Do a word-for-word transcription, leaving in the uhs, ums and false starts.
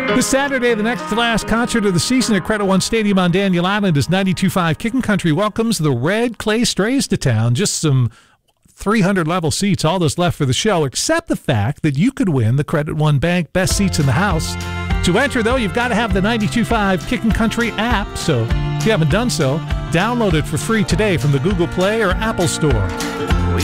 This Saturday, the next to last concert of the season at Credit One Stadium on Daniel Island is ninety-two point five Kickin' Country welcomes the Red Clay Strays to town. Just some three hundred level seats, all that's left for the show, except the fact that you could win the Credit One Bank Best Seats in the House. To enter, though, you've got to have the ninety-two point five Kickin' Country app, so if you haven't done so, download it for free today from the Google Play or Apple Store.